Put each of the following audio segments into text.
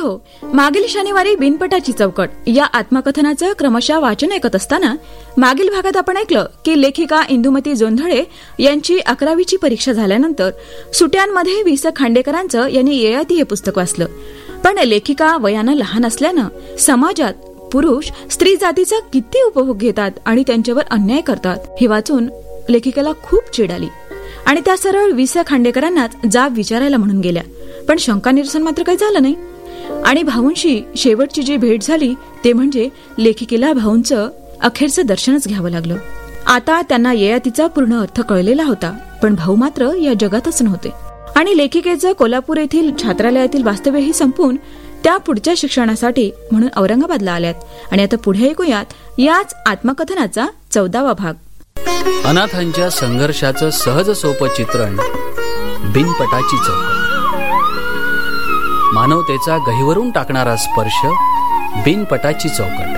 हो, मागील शनिवारी बिनपटाची चौकट या आत्मकथनाचं क्रमशः वाचन ऐकत असताना मागील भागात आपण ऐकलं की लेखिका इंदुमती जोंधळे यांची 11वीची परीक्षा झाल्यानंतर सुट्यांमध्ये वि. स. खांडेकरांचं यांनी ययाती हे पुस्तक वाचलं. पण लेखिका वयानं लहान असल्यानं समाजात पुरुष स्त्री जातीचा किती उपभोग घेतात आणि त्यांच्यावर अन्याय करतात हे वाचून लेखिकेला खूप चिड आली आणि त्या सरळ वि. स. खांडेकरांनाच जाब विचारायला म्हणून गेल्या. पण शंका निरसन मात्र काही झालं नाही आणि भाऊंशी शेवटची जी भेट झाली ते म्हणजे लेखिकेला भाऊंचं अखेरचं दर्शनच घ्यावं लागलं. आता त्यांना ययातीचा पूर्ण अर्थ कळलेला होता, पण भाऊ मात्र या जगातच नव्हते आणि लेखिकेचं कोल्हापूर येथील छात्रालयातील वास्तव्यही संपून त्या पुढच्या शिक्षणासाठी म्हणून औरंगाबादला आल्यात आणि आता पुढे ऐकूयात याच आत्मकथनाचा 14वा भाग. अनाथांच्या संघर्षाचं सहज सोपं चित्रण, बिनपटाची चौकट. मानवतेचा गहिवरून टाकणारा स्पर्श, बिनपटाची चौकट.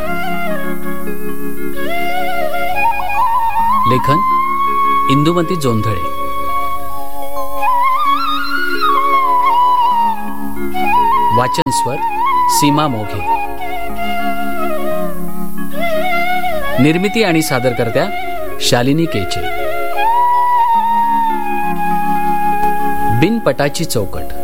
लेखन इंदुमती जोंधळे. वाचन स्वर सीमा मोघे. निर्मिती आणि सादरकर्त्या शालिनी केचे. बिनपटाची चौकट.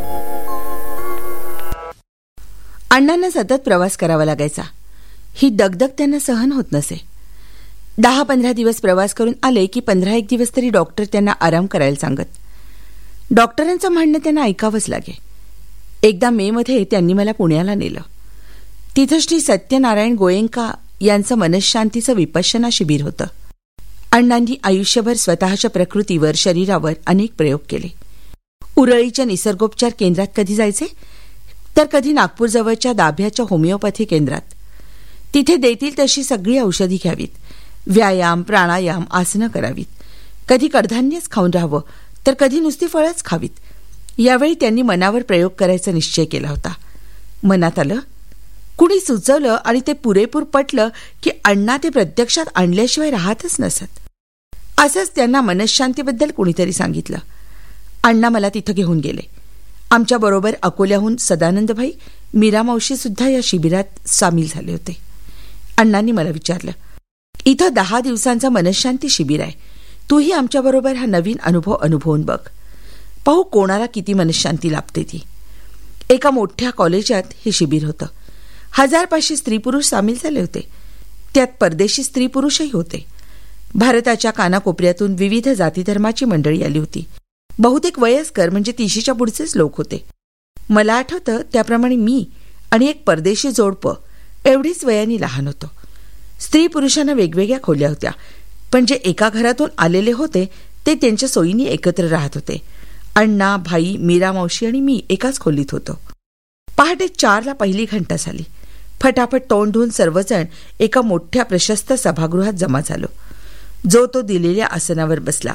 अण्णांना सतत प्रवास करावा लागायचा. ही दगदग त्यांना सहन होत नसे. 10-15 दिवस प्रवास करून आले की 15 दिवस तरी डॉक्टर त्यांना आराम करायला सांगत. डॉक्टरांचं म्हणणं त्यांना ऐकावंच लागे. एकदा मे मध्ये त्यांनी मला पुण्याला नेलं. तिथं श्री सत्यनारायण गोयंका यांचं मनःशांतीचं विपश्यना शिबिर होतं. अण्णांनी आयुष्यभर स्वतःच्या प्रकृतीवर, शरीरावर अनेक प्रयोग केले. उरळीच्या निसर्गोपचार केंद्रात कधी जायचे, तर कधी नागपूरजवळच्या दाभ्याच्या होमिओपॅथी केंद्रात. तिथे देतील तशी सगळी औषधी घ्यावीत, व्यायाम, प्राणायाम, आसनं करावीत. कधी कडधान्यच खाऊन राहावं, तर कधी नुसती फळंच खावीत. यावेळी त्यांनी मनावर प्रयोग करायचा निश्चय केला होता. मनात आलं, कुणी सुचवलं आणि ते पुरेपूर पटलं की अण्णा ते प्रत्यक्षात आणल्याशिवाय राहतच नसत. असंच त्यांना मनःशांतीबद्दल कुणीतरी सांगितलं. अण्णा मला तिथं घेऊन गेले. आमच्याबरोबर अकोल्याहून सदानंदभाई, मीरा मावशी सुद्धा या शिबिरात सामील झाले होते. अण्णांनी मला विचारलं, इथं 10 दिवसांचं मनःशांती शिबिर आहे. तूही आमच्याबरोबर हा नवीन अनुभव अनुभवून बघ. पाहू कोणाला किती मनःशांती लाभते ती. एका मोठ्या कॉलेजात हे शिबिर होतं. 1500 स्त्री पुरुष सामील झाले होते. त्यात परदेशी स्त्री पुरुषही होते. भारताच्या कानाकोपऱ्यातून विविध जाती धर्माची मंडळी आली होती. बहुतेक वयस्कर म्हणजे 30च्या पुढचेच लोक होते. मला आठवतं त्याप्रमाणे मी आणि एक परदेशी जोडपं एवढीच वयाने लहान होतो. स्त्री पुरुषांना वेगवेगळ्या खोल्या होत्या, पण जे एका घरातून आलेले होते ते त्यांच्या सोयीने एकत्र राहत होते. अण्णा, भाई, मीरा मावशी आणि मी एकाच खोलीत होतो. पहाटे 4ला पहिली घंटा झाली. फटाफट तोंड धुवून सर्वजण एका मोठ्या प्रशस्त सभागृहात जमा झालो. जो तो दिलेल्या आसनावर बसला.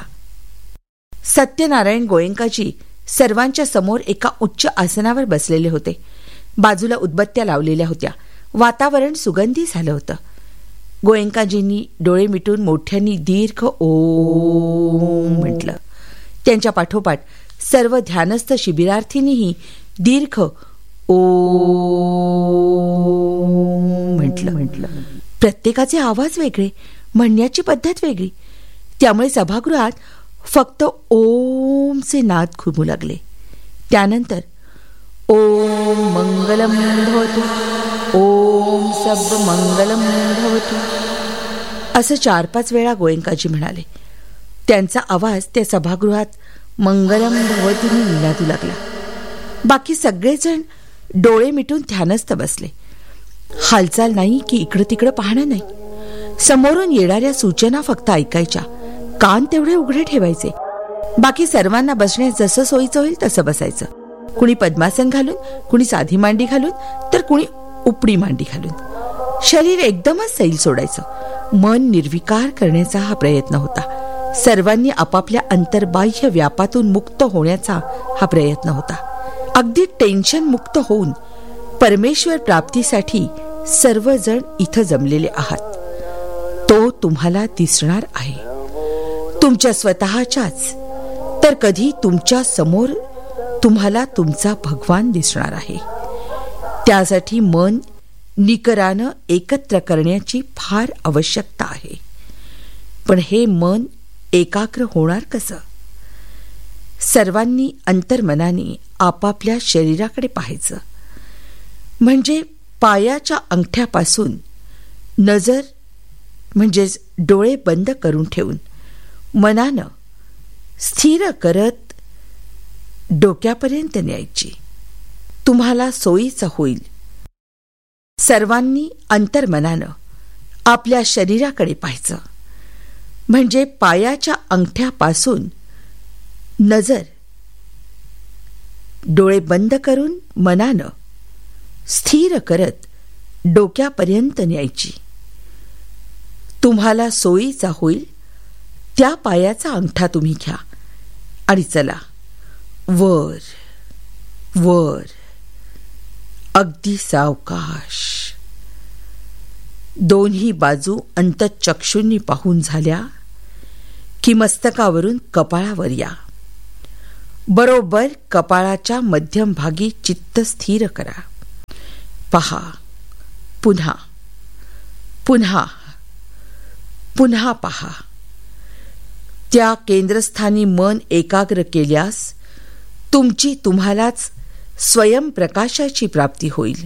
सत्यनारायण गोयंकाजी सर्वांच्या समोर एका उच्च आसनावर बसलेले होते. बाजूला उदबत्त्या लावलेल्या होत्या. वातावरण सुगंधी झालं होतं. गोयंकाजींनी डोळे मिटून मोठ्यांनी दीर्घ ओम म्हटलं. त्यांच्या पाठोपाठ सर्व ध्यानस्थ शिबिरार्थींनीही दीर्घ ओम म्हटलं. प्रत्येकाचे आवाज वेगळे, म्हणण्याची पद्धत वेगळी. त्यामुळे सभागृहात फक्त ओमचे नाद घुमू लागले. त्यानंतर ओम मंगलम भवतु, ओम सब मंगलम भवतु असं 4-5 वेळा गोयंकाजी म्हणाले. त्यांचा आवाज त्या सभागृहात मंगलम भवतीने निनादू लागला. बाकी सगळेजण डोळे मिटून ध्यानस्थ बसले. हालचाल नाही की इकडं तिकडं पाहणं नाही. समोरून येणाऱ्या सूचना फक्त ऐकायच्या. कान तेवढे उघडे ठेवायचे. बाकी सर्वांना बसण्यास जसं सोयीचं होईल तसं बसायचं. कुणी पद्मासन घालून, कुणी साधी मांडी घालून, तर कुणी उपडी मांडी घालून. शरीर एकदमच सैल सोडायचं. मन निर्विकार करण्याचा हा प्रयत्न होता. सर्वांनी आपापल्या अंतर्बाह्य व्यापातून मुक्त होण्याचा हा प्रयत्न होता. अगदी टेन्शन मुक्त होऊन परमेश्वर प्राप्तीसाठी सर्वजण इथं जमलेले आहात. तो तुम्हाला दिसणार आहे. तुमच्या स्वतःच्याच, तर कधी तुमच्या समोर तुम्हाला तुमचा भगवान दिसणार आहे. त्यासाठी मन निकरानं एकत्र करण्याची फार आवश्यकता आहे. पण हे मन एकाग्र होणार कसं? सर्वांनी अंतर्मनाने आपापल्या शरीराकडे पाहायचं. म्हणजे पायाच्या अंगठ्यापासून नजर म्हणजेच डोळे बंद करून ठेवून मनानं स्थिर करत डोक्यापर्यंत न्यायची. तुम्हाला सोयीचं होईल. सर्वांनी अंतर्मनानं आपल्या शरीराकडे पाहायचं. म्हणजे पायाच्या अंगठ्यापासून नजर डोळे बंद करून मनानं स्थिर करत डोक्यापर्यंत न्यायची. तुम्हाला सोयीचा होईल त्या पायाचा अंगठा तुम्ही घ्या आणि चला वर वर, अगदी सावकाश. दोन्ही बाजू अंतःचक्षूंनी पाहून झाल्या की मस्तकावरून कपाळावर या. बरोबर कपाळाच्या मध्यमभागी चित्त स्थिर करा. पहा, पुन्हा पुन्हा पुन्हा पहा. त्या केंद्रस्थानी मन एकाग्र केल्यास तुमची तुम्हालाच स्वयंप्रकाशाची प्राप्ती होईल.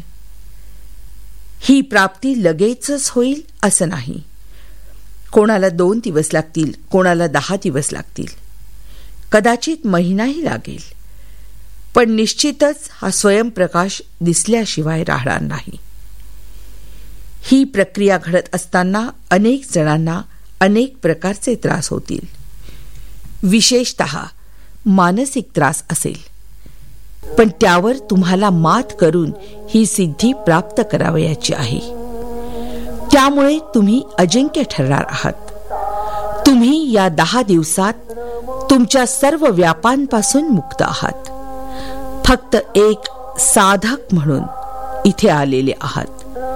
ही प्राप्ती लगेचच होईल असं नाही. कोणाला 2 दिवस लागतील, कोणाला 10 दिवस लागतील, कदाचित महिनाही लागेल. पण निश्चितच हा स्वयंप्रकाश दिसल्याशिवाय राहणार नाही. ही प्रक्रिया घडत असताना अनेक जणांना अनेक प्रकारचे त्रास होतील. विशेषतः मानसिक त्रास असेल. पण त्यावर तुम्हाला मात करून ही सिद्धी प्राप्त करावयाची आहे. त्यामुळे तुम्ही अजिंक्य ठरणार आहात. तुम्ही या 10 दिवसात तुमच्या सर्व व्यापांपासून मुक्त आहात. फक्त एक साधक म्हणून इथे आलेले आहात.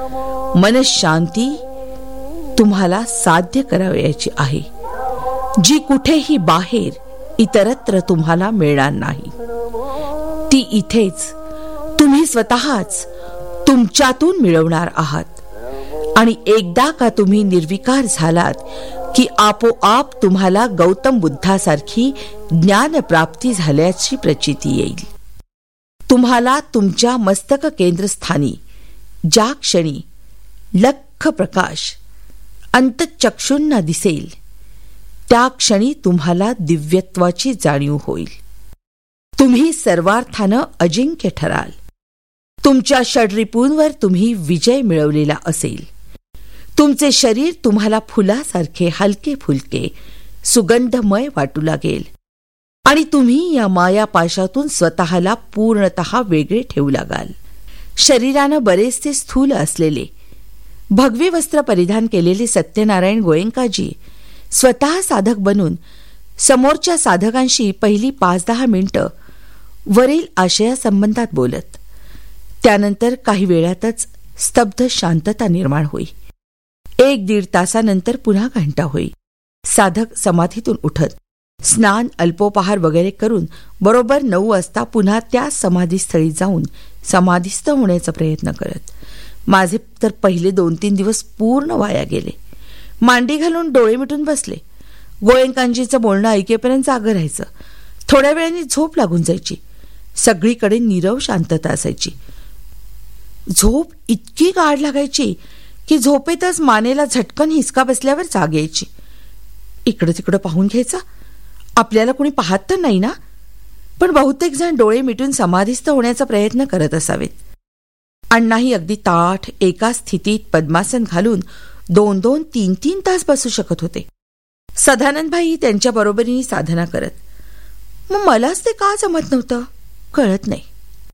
मनशांती तुम्हाला साध्य करावयाची आहे, जी कुठेही बाहेर इतरत्र तुम्हाला मिळणार नाही. ती इथेच तुम्ही स्वतःच तुमच्यातून मिळवणार आहात. आणि एकदा का तुम्ही निर्विकार झालात की आपोआप तुम्हाला गौतम बुद्धासारखी ज्ञानप्राप्ती झाल्याची प्रचिती येईल. तुम्हाला तुमच्या मस्तक केंद्रस्थानी ज्या क्षणी लख प्रकाश अंतःचक्षूंना दिसेल, त्या क्षणी तुम्हाला दिव्यत्वाची जाणीव होईल. तुम्ही सर्वार्थानं अजिंक्य ठराल. तुमच्या षड्रिपूंवर तुम्ही विजय मिळवलेला असेल. तुमचे शरीर तुम्हाला फुलासारखे हलके फुलके सुगंधमय वाटू लागेल आणि तुम्ही या मायापाशातून स्वतःला पूर्णतः वेगळे ठेवू लागाल. शरीरानं बरेचसे स्थूल असलेले भगवे वस्त्र परिधान केलेले सत्यनारायण गोयंकाजी स्वतः साधक बनून समोरच्या साधकांशी पहिली 5-10 मिनिटं वरील आशयासंबंधात बोलत. त्यानंतर काही वेळातच स्तब्ध शांतता निर्माण होई. 1-1.5 तासानंतर पुन्हा घंटा होई. साधक समाधीतून उठत स्नान अल्पोपहार वगैरे करून बरोबर 9 वाजता पुन्हा त्या समाधीस्थळी जाऊन समाधीस्थ होण्याचा प्रयत्न करत. माझे तर पहिले 2-3 दिवस पूर्ण वाया गेले. मांडी घालून डोळे मिटून बसले. गोयंकांजीचं बोलणं ऐकेपर्यंत जागं राहायचं. थोड्या वेळाने झोप लागून जायची. सगळीकडे नीरव शांतता असायची. झोप इतकी गाढ लागायची की झोपेतच मानेला झटकन हिसका बसल्यावर जाग यायची. इकडं तिकडं पाहून घ्यायचा, आपल्याला कोणी पाहत तर नाही ना. पण बहुतेक जण डोळे मिटून समाधीस्थ होण्याचा प्रयत्न करत असावेत. अण्णाही अगदी ताठ एका स्थितीत पद्मासन घालून 2-2, 3-3 तास बसू शकत होते. सदानंदभाई त्यांच्या बरोबरीने साधना करत. मग मलाच ते का जमत नव्हतं कळत नाही.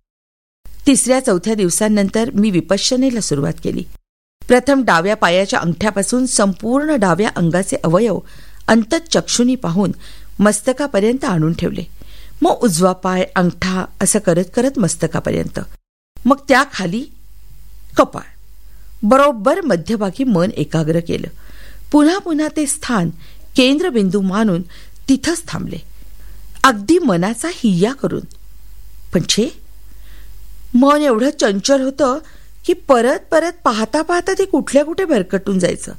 3-4 दिवसांनंतर मी विपश्यनेला सुरुवात केली. प्रथम डाव्या पायाच्या अंगठ्यापासून संपूर्ण डाव्या अंगाचे अवयव अंतःचक्षुनी पाहून मस्तकापर्यंत आणून ठेवले. मग उजवा पाय, अंगठा असं करत करत मस्तकापर्यंत, मग त्याखाली कपाळ. बरोबर मध्यभागी मन एकाग्र केलं. पुन्हा पुन्हा ते स्थान केंद्रबिंदू मानून तिथंच थांबले, अगदी मनाचा हिय्या करून. पण छे, मन एवढं चंचल होतं की परत परत पाहता पाहता ते कुठल्या कुठे भरकटून जायचं.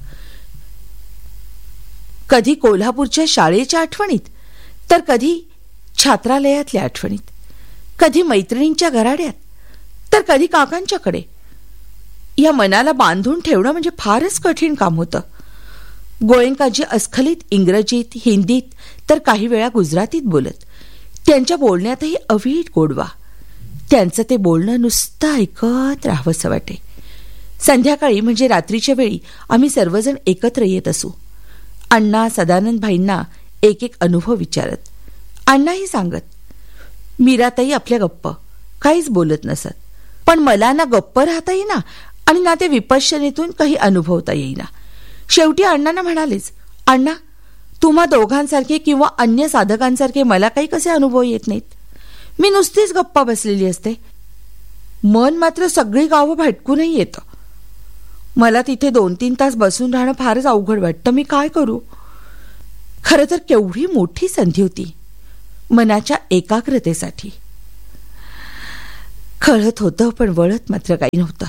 कधी कोल्हापूरच्या शाळेच्या आठवणीत, तर कधी छात्रालयातल्या आठवणीत, कधी मैत्रिणींच्या घराड्यात, तर कधी काकांच्याकडे. या मनाला बांधून ठेवणं म्हणजे फारच कठीण काम होतं. गोयंकाजी अस्खलित इंग्रजीत, हिंदीत, तर काही वेळा गुजरातीत बोलत. त्यांच्या बोलण्यातही अवीट गोडवा. त्यांचं ते बोलणं नुसतं ऐकत राहावंसं वाटे. संध्याकाळी म्हणजे रात्रीच्या वेळी आम्ही सर्वजण एकत्र येत असू. अण्णा सदानंद भाईंना एक एक अनुभव विचारत, अण्णाही सांगत. मीराताई आपल्या गप्प, काहीच बोलत नसत. पण मला ना गप्प राहता येईना आणि ना ते विपश्यनेतून काही अनुभवता येईना. शेवटी अण्णांना म्हणालेच, अण्णा तुम्हा दोघांसारखे किंवा अन्य साधकांसारखे मला काही कसे अनुभव येत नाहीत. मी नुसतीच गप्पा बसलेली असते. मन मात्र सगळी गावं भटकूनही येतं. मला तिथे 2-3 तास बसून राहणं फारच अवघड वाटतं. मी काय करू? खरं तर केवढी मोठी संधी होती मनाच्या एकाग्रतेसाठी. कळत होतं पण वळत मात्र काही नव्हतं.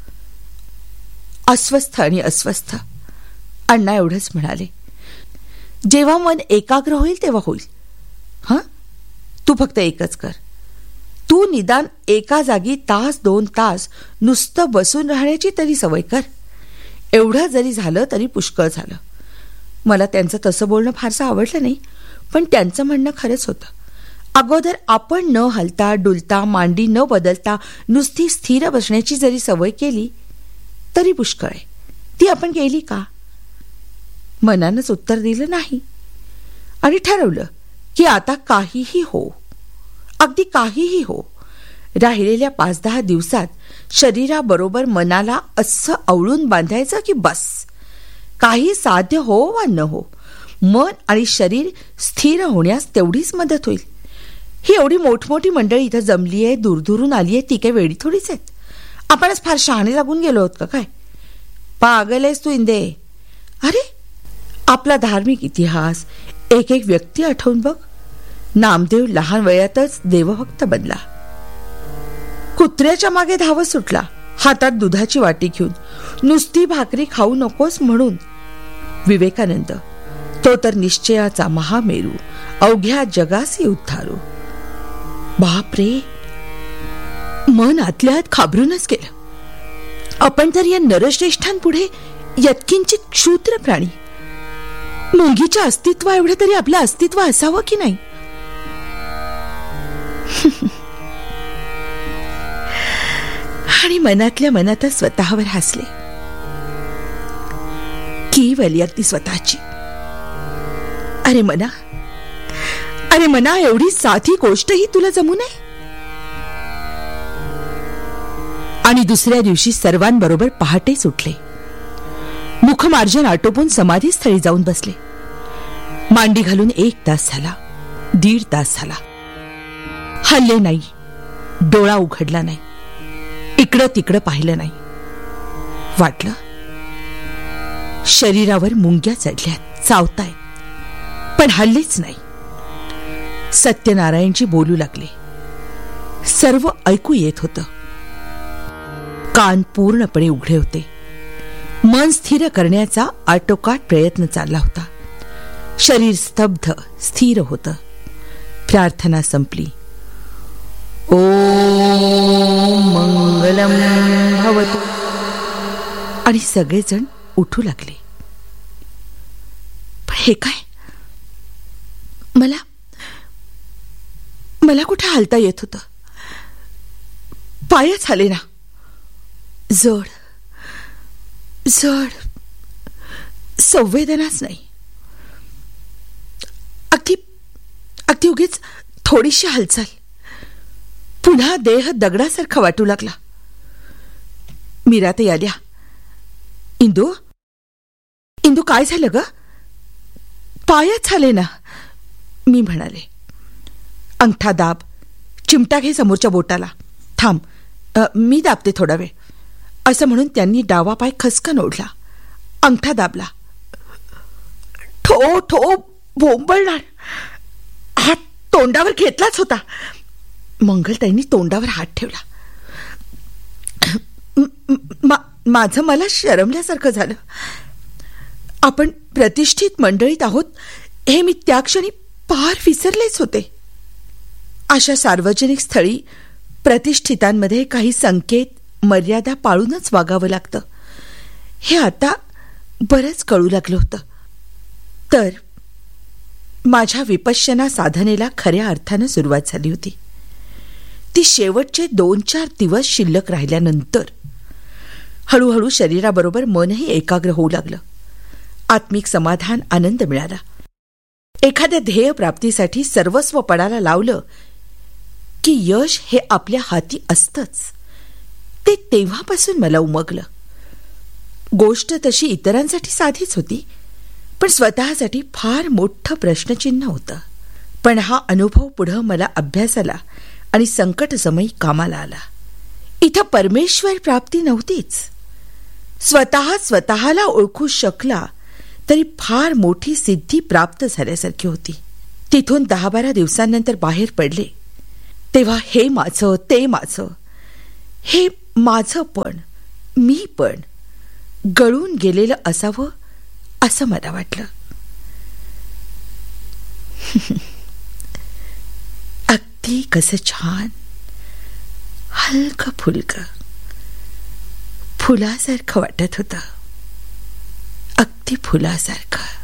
अस्वस्थ आणि अस्वस्थ. अण्णा एवढंच म्हणाले, जेव्हा मन एकाग्र होईल तेव्हा होईल. हं, तू फक्त एकच कर. तू निदान एका जागी 1-2 तास नुसतं बसून राहण्याची तरी सवय कर. एवढं जरी झालं तरी पुष्कळ झालं. मला त्यांचं तसं बोलणं फारसं आवडलं नाही, पण त्यांचं म्हणणं खरंच होतं. अगोदर आपण न हलता डुलता, मांडी न बदलता नुसती स्थिर बसण्याची जरी सवय केली तरी पुष्कळ आहे. ती आपण केली का? मनानंच उत्तर दिलं नाही आणि ठरवलं की आता काहीही हो, अगदी काहीही हो, राहिलेल्या 5-10 दिवसात शरीराबरोबर मनाला असं आवळून बांधायचं की बस, काही साध्य हो वा न हो, मन आणि शरीर स्थिर होण्यास तेवढीच मदत होईल. ही एवढी मोठमोठी मंडळी इथं जमली आहे, दूरदूरून आली आहे, ती काही वेळी थोडीच आहेत. आपणच फार शहाणे लागून गेलो आहोत का काय? पागल आहेस तू इंदे. अरे आपला धार्मिक इतिहास, एक एक व्यक्ती आठवून बघ. नामदेव लहान वयातच देवभक्त बनला. कुत्र्याच्या मागे धावत सुटला, हातात दुधाची वाटी घेऊन. नुसती भाकरी खाऊ नकोस म्हणून. विवेकानंद, तो तर निश्चयाचा महामेरू, अवघ्या जगासी उद्धारू. बापरे, मन आतल्या आत खाबरूनच गेलं. आपण तर या नरश्रेष्ठांपुढे यत्किंचित क्षुद्र प्राणी. मुंगीच्या अस्तित्व एवढं तरी आपलं अस्तित्व असावं की नाही? आणि मनातल्या मनातच स्वतःवर हसले. केवल अगदी स्वतःची. अरे मना, एवढी साधी गोष्टही तुला जमू नये? आणि दुसऱ्या दिवशी सर्वांबरोबर पहाटेच उठले. मुखमार्जन आटोपून समाधीस्थळी जाऊन बसले. मांडी घालून 1 तास झाला, 1.5 तास झाला. हल्ले नाही, डोळा उघडला नाही, इकडं तिकडं पाहिलं नाही. वाटलं शरीरावर मुंग्या चढल्यात, चावतायत, पण हल्लेच नाही. सत्यनारायणजी बोलू लागले. सर्व ऐकू येत होतं. कान पूर्णपणे उघडे होते. मन स्थिर करण्याचा आटोकाट प्रयत्न चालला होता. शरीर स्तब्ध स्थिर होतं. प्रार्थना संपली. ओम मंगलम भवतु. आणि सगळेजण उठू लागले. पण हे काय? मला कुठे हालता येत होतं? पायच हाले ना. जड संवेदनाच नाही. अगदी उगीच थोडीशी हालचाल. पुन्हा देह दगडासारखा वाटू लागला. मीराताई आल्या. इंदू काय झालं ग? पायच झाले ना, मी म्हणाले. अंगठा दाब, चिमटा घे समोरच्या बोटाला. थांब, मी दाबते थोडा वेळ, असं म्हणून त्यांनी डावा पाय खसकन ओढला. अंगठा दाबला. ठो ठो भोंबळणार. हात तोंडावर घेतलाच होता. मंगलताईंनी तोंडावर हात ठेवला. माझं मला शरमल्यासारखं झालं. आपण प्रतिष्ठित मंडळीत आहोत हे मी त्या क्षणी पार विसरलेच होते. अशा सार्वजनिक स्थळी प्रतिष्ठितांमध्ये काही संकेत मर्यादा पाळूनच वागावं लागतं हे आता बरंच कळू लागलं होतं. तर माझ्या विपश्यना साधनेला खऱ्या अर्थानं सुरुवात झाली होती. ती शेवटचे 2-4 दिवस शिल्लक राहिल्यानंतर हळूहळू शरीराबरोबर मनही एकाग्र होऊ लागलं. आत्मिक समाधान, आनंद मिळाला. एखाद्या ध्येय प्राप्तीसाठी सर्वस्व पणाला लावलं की यश हे आपल्या हाती असतंच, ते तेव्हापासून मला उमगलं. गोष्ट तशी इतरांसाठी साधीच होती, पण स्वतःसाठी फार मोठं प्रश्नचिन्ह होतं. पण हा अनुभव पुढं मला अभ्यासाला आणि संकटसमयी कामाला आला. इथं परमेश्वर प्राप्ती नव्हतीच. स्वतःला ओळखू शकला तरी फार मोठी सिद्धी प्राप्त झाल्यासारखी होती. तिथून 10-12 दिवसांनंतर बाहेर पडले तेव्हा हे माझं, ते माझं, हे माझं पण, मी पण गळून गेलेलं असावं असं मला वाटलं. अगदी कसं छान, हलकं फुलकं, फुलासारखं वाटत होतं. अगदी फुलासारखं.